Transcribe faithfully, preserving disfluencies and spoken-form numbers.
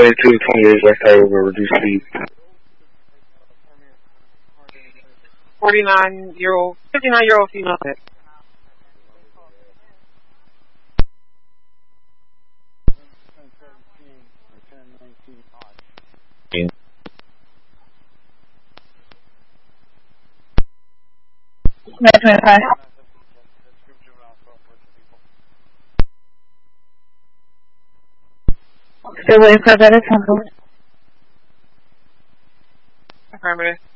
twenty-two, twenty-eight, West Side with reduced speed. forty-nine year old, fifty-nine year old female. nine twenty-five. Still waiting for a better tempo. Affirmative.